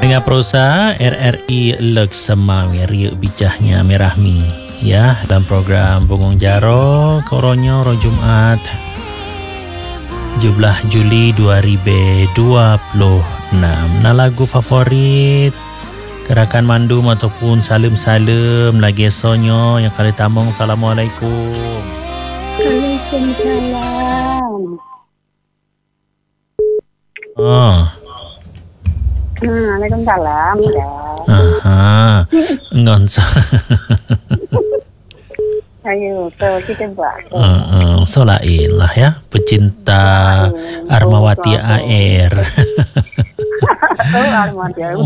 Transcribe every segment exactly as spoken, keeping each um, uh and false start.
Pendengar prosa R R I Leg Semang Riuk bijahnya Merahmi ya dalam program Bungung Jaro Koronyo Ro Jumat tujuh belas Juli dua ribu dua puluh enam. Nah, lagu favorit gerakan mandum ataupun salim-salim lagi sonyo yang kali tamong. Assalamualaikum. Waalaikumsalam. Oh. Hmm, Waalaikumsalam. Aha. Ngonsa. Ayo, so kita buat. Uh, uh, so lain lah ya, pecinta Armawati Air. Oh, Armawati Air.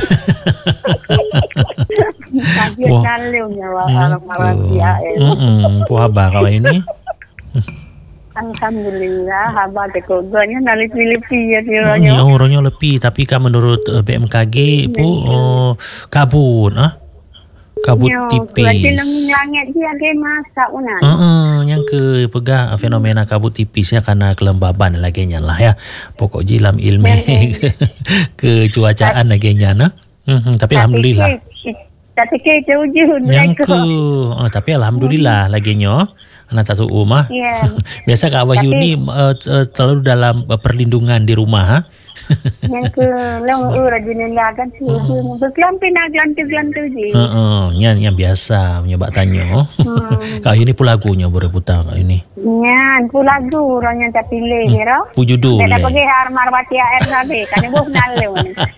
Kajian kalungnya Armawati Air. Hmm, puha ba kau ini? Alhamdulillah, haba tekoganya nali Filipi ya tiranya. Oh, orangnya lebih, tapi kan menurut uh, B M K G pu oh, kabut, ah? Kabut Yo, tipis. Lagi langit dia ada masak unan. Uh-uh, yang ke pegah fenomena kabut tipisnya karena kelembaban lagenya lah ya. Pokok jilam ilmu ke, kecuacaan lagenya nah. Uh-huh, tapi alhamdulillah. Tapi ke jauh-jauh yang ke oh, tapi alhamdulillah lagenya. Anak tak tahu rumah. Yeah. Biasa Kak Wahyu ni uh, uh, selalu dalam uh, perlindungan di rumah ha. Yang ke long rajin lagan sih. Berkelampi nak gelantu-gelantu je. Heeh, yang yang biasa menyebab tanya. Hmm. Kak ini pun lagunya boleh putar Kak ini. Nyan, pun lagu orangnya tak pilih ni ro. Pu judul. Dah pergi Armawati Air sabe, kan ibu kenal le.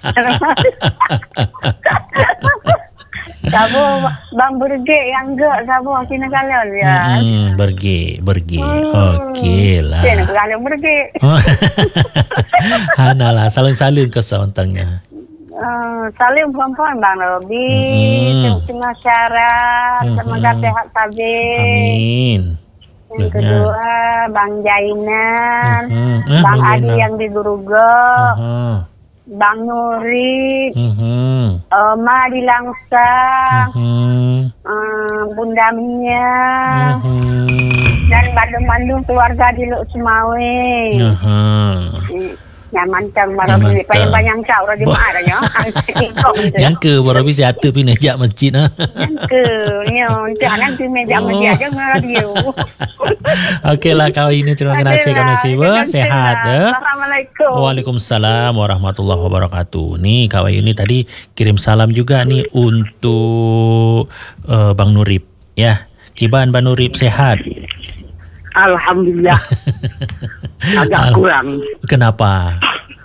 Sabo bang berge yang gak sabo sini kalau ya. Hmm, berge, berge. Hmm. Okeylah. Sini kalau berge. Hanalah saling-saling ke sauntangnya. Uh, saling perempuan Bang Robi, hmm. semua syarat, hmm. semoga sehat sabar. Amin. Yang kedua Bang Jainan, hmm. eh, Bang Adi Jainan. Yang di Gurugo. Uh-huh. Bang Nuri, mm-hmm. Oma di Langsang, mm-hmm. uh, Bunda Mia, mm-hmm. dan Bandung-Bandung keluarga di Luk Semawe. Uh-huh. Nyaman tang Marabi, banyak-banyak kau rajin ada ya. Yang ke Marabi siapa pindah jak masjid ah. Yang ke, nyo, jangan tu meja masjid aja radio. Okeylah kau ini terima kasih kau nasiba sehat ya. Assalamualaikum. Waalaikumsalam warahmatullahi wabarakatuh. Nih kau ini tadi kirim salam juga nih untuk uh, Bang Nurip ya. Kiban Bang Nurip sehat. Alhamdulillah. Agak Al- kurang. Kenapa?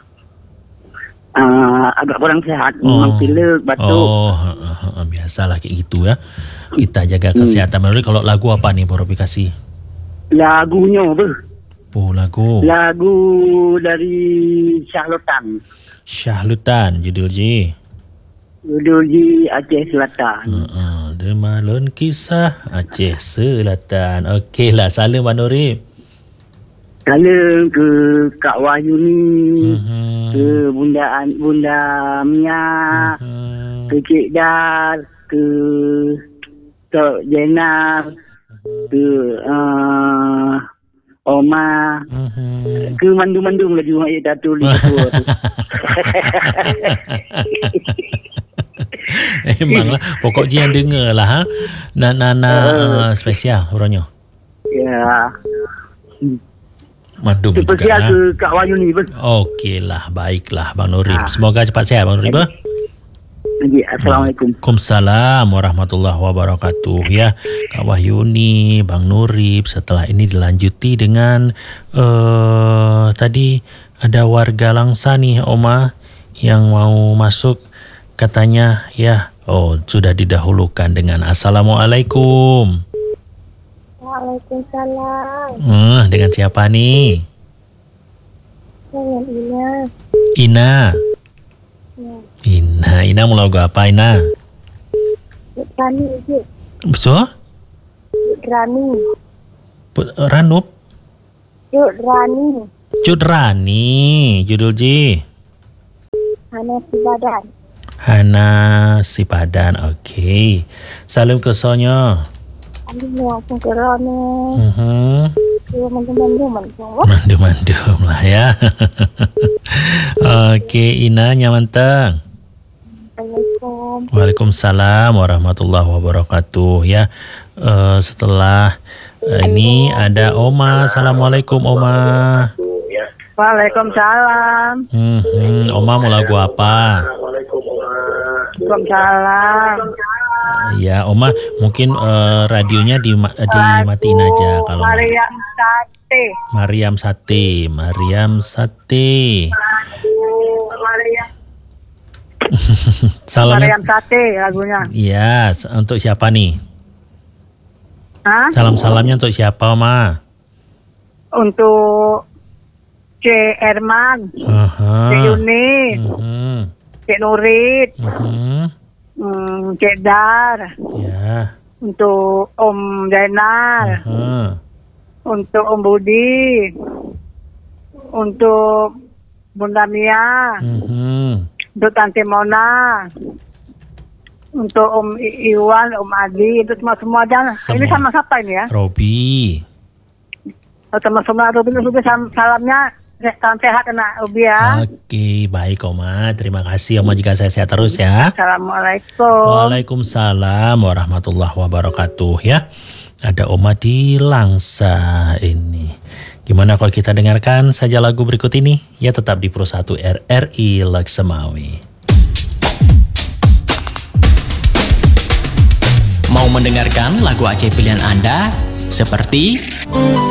Uh, agak kurang sehat. Memang oh. pilek, batuk. Oh, uh, uh, biasalah kayak gitu ya. Kita jaga kesehatan. Hmm. Kalau lagu apa nih Borobi kasih? Lagunya apa? Oh, lagu. Lagu dari Syahlutan. Syahlutan, judul Ji. Judul Ji Aceh Selatan. Uh-uh. Demalon kisah Aceh Selatan. Okeylah, salam Bang Nurip. Salam ke Kak Wahyu ni, uh-huh. ke Bunda Bunda Mia, uh-huh. ke Cik Dar, ke Tok Jenal, uh-huh. ke uh, Oma, uh-huh. ke Mandum-Mandum lagi rumah Ayat Datuk Liku. Memang lah. Pokok je yang dengar lah ha? Nana uh, spesial orangnya. Ya. Mandum juga spesial ke ha? Kak Wahyu ni. Okeylah, baiklah Bang Nurip. Ha. Semoga cepat sehat Bang Nurip. Assalamualaikum. Waalaikumsalam warahmatullahi wabarakatuh ya. Kak Wahyu ni, Bang Nurip. Setelah ini dilanjuti dengan uh, tadi ada warga Langsa ni Oma yang mau masuk. Katanya ya, oh sudah didahulukan dengan Assalamualaikum. Waalaikumsalam. Hmm, dengan siapa nih? Dengan Ina. Ina. Ya. Ina, Ina mau lagu apa Ina? Rani je. So? Rani. Ranup? Cut Rani. Cut Rani, judul Ji. Hana Sipadan. Hana Sipadan, okey. Salam ke Sonya. Alhamdulillah, kerana. Mhm. Mandum-mandum Mandum-mandum lah ya. Okey, Ina nyaman tang. Assalamualaikum. Waalaikumsalam warahmatullahi wabarakatuh. Ya, eh, setelah eh, ini ada Oma. Assalamualaikum Oma. Waalaikumsalam. Hmm, hmm, Oma mau lagu apa? Waalaikumsalam. Ya, Oma mungkin eh, radionya di dimatiin aja kalau Mariam Sate. Mariam Sate, Mariam Sate. Mariam. Salamnya. Mariam Sate lagunya. Iya, untuk siapa nih? Hah? Salam-salamnya untuk siapa, Oma? Untuk C. Herman, Aha. C. Yuni, Mhm. C. Nurit, Mhm. hmm, C. Dar, Ya. untuk Om Zainal, Aha. untuk Om Budi, untuk Bunda Mia, Mhm. untuk Tante Mona, untuk Om I- Iwan, Om Adi, itu semua semua dan Semua. ini sama siapa ini ya? Robi. Oh, teman-teman Rubin Rubin salam- salamnya salam sehat kena Ubi ya. Oke, baik Oma. Terima kasih Oma jika saya sehat terus ya. Assalamualaikum. Waalaikumsalam warahmatullahi wabarakatuh ya. Ada Oma di Langsa ini. Gimana kalau kita dengarkan saja lagu berikut ini? Ya tetap di Pro satu R R I Loksemawi. Mau mendengarkan lagu Aceh pilihan Anda? Seperti